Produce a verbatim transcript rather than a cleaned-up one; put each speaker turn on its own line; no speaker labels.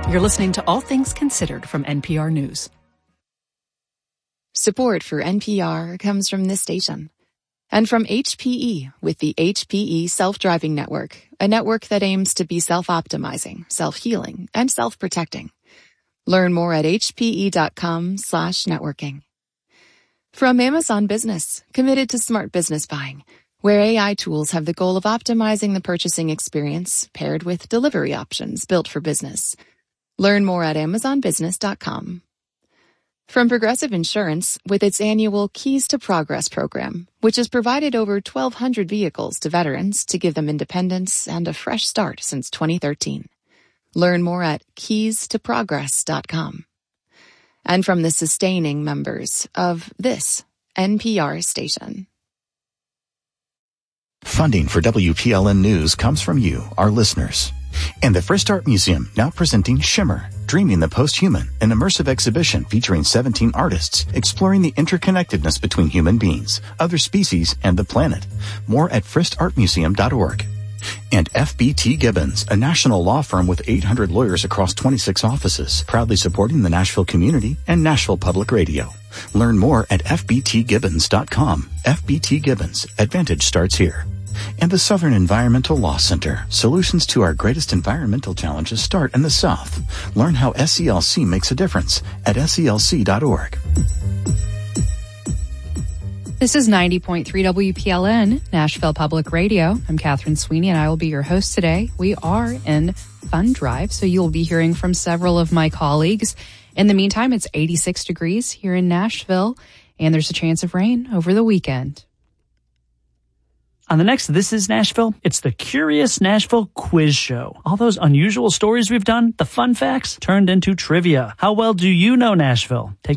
You're listening to All Things Considered from N P R News.
Support for N P R comes from this station and from H P E with the H P E Self-Driving Network, a network that aims to be self-optimizing, self-healing, and self-protecting. Learn more at hpe.com slash networking. From Amazon Business, committed to smart business buying, where A I tools have the goal of optimizing the purchasing experience paired with delivery options built for business. Learn more at amazon business dot com. From Progressive Insurance, with its annual Keys to Progress program, which has provided over twelve hundred vehicles to veterans to give them independence and a fresh start since twenty thirteen. Learn more at keys to progress dot com. And from the sustaining members of this N P R station.
Funding for W P L N News comes from you, our listeners. And the Frist Art Museum now presenting Shimmer, Dreaming the Posthuman, an immersive exhibition featuring seventeen artists exploring the interconnectedness between human beings, other species, and the planet. More at frist art museum dot org. And F B T Gibbons, a national law firm with eight hundred lawyers across twenty-six offices, proudly supporting the Nashville community and Nashville Public Radio. Learn more at f b t gibbons dot com. F B T Gibbons, Advantage starts here. And the Southern Environmental Law Center. Solutions to our greatest environmental challenges start in the South. Learn how S E L C makes a difference at S E L C dot org.
This is ninety point three W P L N, Nashville Public Radio. I'm Catherine Sweeney, and I will be your host today. We are in Fund Drive, so you'll be hearing from several of my colleagues. In the meantime, it's eighty-six degrees here in Nashville, and there's a chance of rain over the weekend.
On the next This Is Nashville, it's the Curious Nashville Quiz Show. All those unusual stories we've done, the fun facts, turned into trivia. How well do you know Nashville? Take